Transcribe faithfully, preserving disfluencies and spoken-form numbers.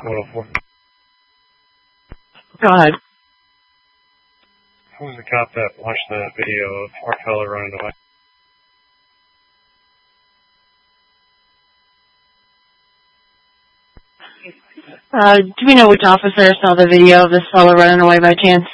one oh four. Go ahead. Who was the cop that watched the video of our fella running away? Uh, do we know which officer saw the video of this fellow running away by chance?